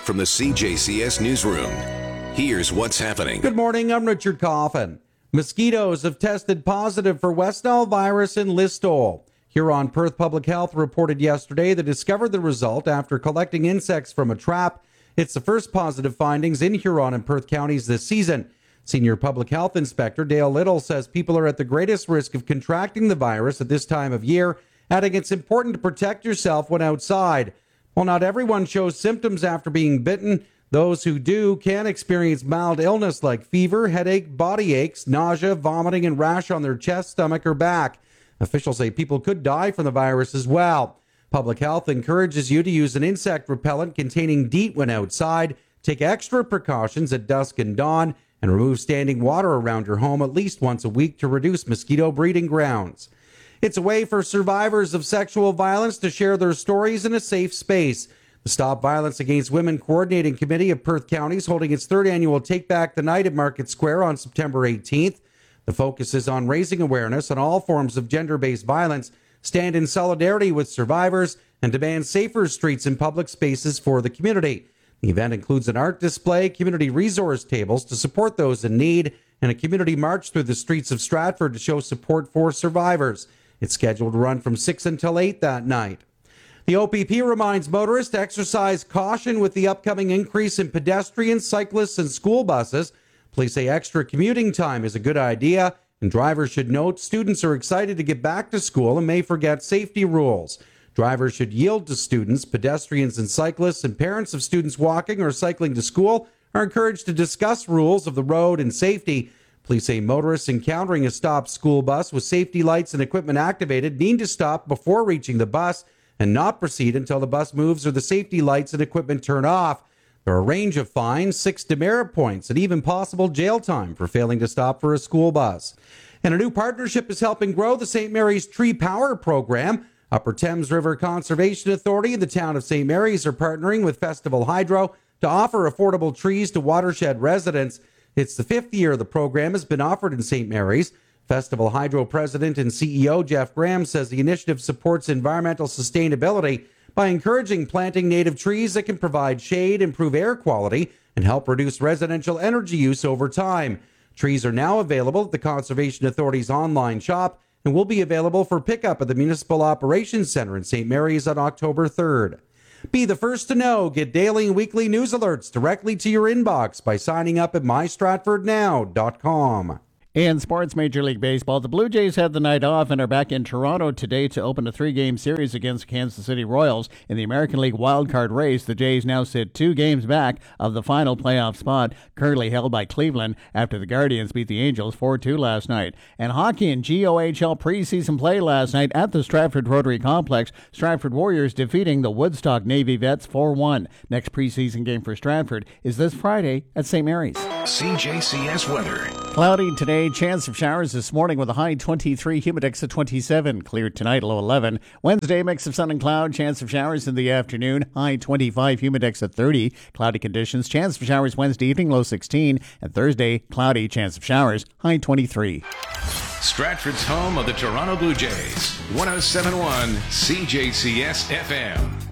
from the CJCS Newsroom. Here's what's happening. Good morning, I'm Richard Coffin. Mosquitoes have tested positive for West Nile virus in Listowel. Huron-Perth Public Health reported yesterday they discovered the result after collecting insects from a trap. It's the first positive findings in Huron and Perth counties this season. Senior Public Health Inspector Dale Little says people are at the greatest risk of contracting the virus at this time of year, adding it's important to protect yourself when outside. While not everyone shows symptoms after being bitten, those who do can experience mild illness like fever, headache, body aches, nausea, vomiting, and rash on their chest, stomach, or back. Officials say people could die from the virus as well. Public Health encourages you to use an insect repellent containing DEET when outside, take extra precautions at dusk and dawn, and remove standing water around your home at least once a week to reduce mosquito breeding grounds. It's a way for survivors of sexual violence to share their stories in a safe space. The Stop Violence Against Women Coordinating Committee of Perth County is holding its third annual Take Back the Night at Market Square on September 18th. The focus is on raising awareness on all forms of gender-based violence, stand in solidarity with survivors, and demand safer streets and public spaces for the community. The event includes an art display, community resource tables to support those in need, and a community march through the streets of Stratford to show support for survivors. It's scheduled to run from 6 until 8 that night. The OPP reminds motorists to exercise caution with the upcoming increase in pedestrians, cyclists, and school buses. Police say extra commuting time is a good idea, and drivers should note students are excited to get back to school and may forget safety rules. Drivers should yield to students, pedestrians and cyclists, and parents of students walking or cycling to school are encouraged to discuss rules of the road and safety. Police say motorists encountering a stopped school bus with safety lights and equipment activated need to stop before reaching the bus and not proceed until the bus moves or the safety lights and equipment turn off. There are a range of fines, 6 demerit points, and even possible jail time for failing to stop for a school bus. And a new partnership is helping grow the St. Mary's Tree Power program. Upper Thames River Conservation Authority and the town of St. Mary's are partnering with Festival Hydro to offer affordable trees to watershed residents. It's the 5th year the program has been offered in St. Mary's. Festival Hydro President and CEO Jeff Graham says the initiative supports environmental sustainability by encouraging planting native trees that can provide shade, improve air quality, and help reduce residential energy use over time. Trees are now available at the Conservation Authority's online shop and will be available for pickup at the Municipal Operations Center in St. Mary's on October 3rd. Be the first to know. Get daily and weekly news alerts directly to your inbox by signing up at mystratfordnow.com. In sports, Major League Baseball, the Blue Jays had the night off and are back in Toronto today to open a 3-game series against Kansas City Royals. In the American League wildcard race, the Jays now sit 2 games back of the final playoff spot, currently held by Cleveland after the Guardians beat the Angels 4-2 last night. And hockey and GOHL preseason play last night at the Stratford Rotary Complex. Stratford Warriors defeating the Woodstock Navy Vets 4-1. Next preseason game for Stratford is this Friday at St. Mary's. CJCS weather. Cloudy today, chance of showers this morning with a high 23, humidex at 27. Clear tonight, low 11. Wednesday, mix of sun and cloud, chance of showers in the afternoon, high 25, humidex at 30. Cloudy conditions, chance of showers Wednesday evening, low 16. And Thursday, cloudy, chance of showers, high 23. Stratford's home of the Toronto Blue Jays. 107.1 CJCS FM.